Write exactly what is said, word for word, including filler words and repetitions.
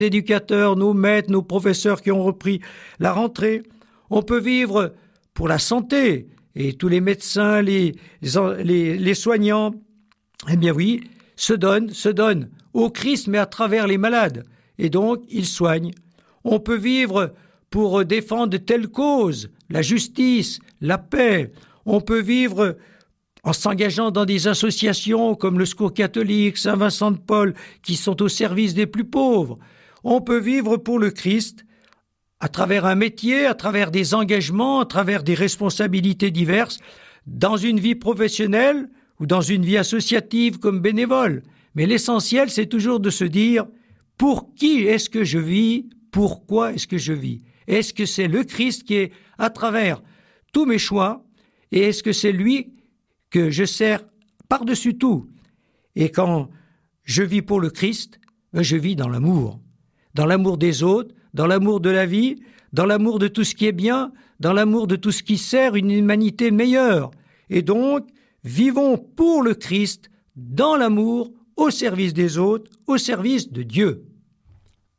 éducateurs, nos maîtres, nos professeurs qui ont repris la rentrée. On peut vivre pour la santé, et tous les médecins, les, les, les soignants, eh bien oui, se donnent, se donnent au Christ, mais à travers les malades. Et donc, ils soignent. On peut vivre pour défendre telle cause, la justice, la paix. On peut vivre en s'engageant dans des associations comme le Secours catholique, Saint-Vincent de Paul, qui sont au service des plus pauvres. On peut vivre pour le Christ à travers un métier, à travers des engagements, à travers des responsabilités diverses, dans une vie professionnelle ou dans une vie associative comme bénévole. Mais l'essentiel, c'est toujours de se dire « Pour qui est-ce que je vis ? Pourquoi est-ce que je vis ? Est-ce que c'est le Christ qui est à travers tous mes choix ? Et est-ce que c'est lui que je sers par-dessus tout ? Et quand je vis pour le Christ, je vis dans l'amour. Dans l'amour des autres, dans l'amour de la vie, dans l'amour de tout ce qui est bien, dans l'amour de tout ce qui sert une humanité meilleure. Et donc, vivons pour le Christ, dans l'amour, au service des autres, au service de Dieu.